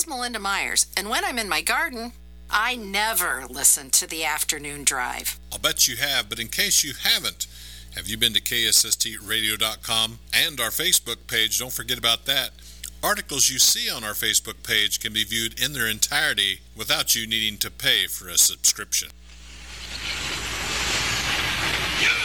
is Melinda Myers, and when I'm in my garden, I never listen to the afternoon drive. I'll bet you have, but in case you haven't, have you been to KSSTradio.com and our Facebook page? Don't forget about that. Articles you see on our Facebook page can be viewed in their entirety without you needing to pay for a subscription. You